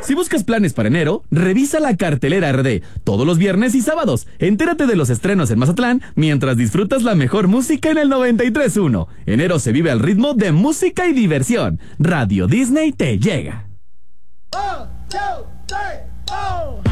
Si buscas planes para enero, revisa la cartelera RD, todos los viernes y sábados. Entérate de los estrenos en Mazatlán, mientras disfrutas la mejor música en el 93.1. Enero se vive al ritmo de música y diversión. Radio Disney te llega. 1, 2,